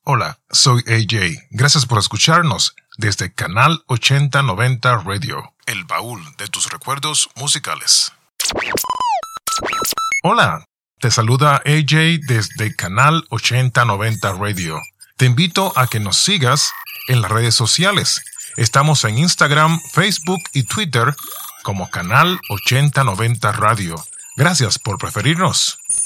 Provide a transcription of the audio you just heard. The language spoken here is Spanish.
Hola, soy AJ. Gracias por escucharnos desde Canal 8090 Radio, el baúl de tus recuerdos musicales. Hola, te saluda AJ desde Canal 8090 Radio. Te invito a que nos sigas en las redes sociales. Estamos en Instagram, Facebook y Twitter como Canal 8090 Radio. Gracias por preferirnos.